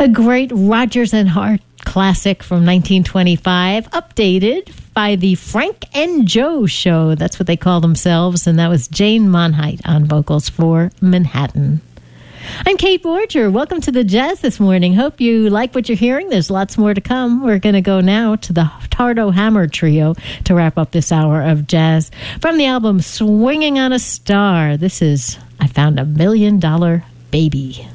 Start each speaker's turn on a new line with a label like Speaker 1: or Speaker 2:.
Speaker 1: A great Rodgers and Hart classic from 1925, updated by the Frank and Joe Show. That's what they call themselves, and that was Jane Monheit on vocals for Manhattan. I'm Kate Borger. Welcome to the Jazz this morning. Hope you like what you're hearing. There's lots more to come. We're going to go now to the Tardo Hammer Trio to wrap up this hour of jazz. From the album Swinging on a Star, this is I Found $1 Million Baby.